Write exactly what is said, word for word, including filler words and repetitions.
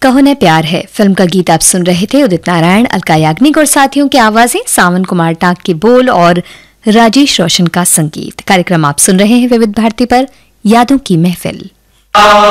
कहो न प्यार है फिल्म का गीत आप सुन रहे थे। उदित नारायण, अलका याग्निक और साथियों की आवाजें, सावन कुमार टाक के बोल और राजेश रोशन का संगीत। कार्यक्रम आप सुन रहे हैं विविध भारती पर, यादों की महफिल।